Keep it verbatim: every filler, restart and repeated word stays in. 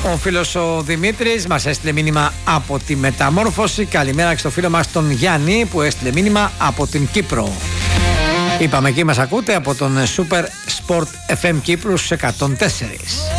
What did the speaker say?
Ο φίλος ο Δημήτρης μας έστειλε μήνυμα από τη Μεταμόρφωση. Καλημέρα και στο φίλο μας τον Γιάννη που έστειλε μήνυμα από την Κύπρο. Είπαμε εκεί μας ακούτε από τον Super Sport εφ εμ Κύπρου εκατόν τέσσερα.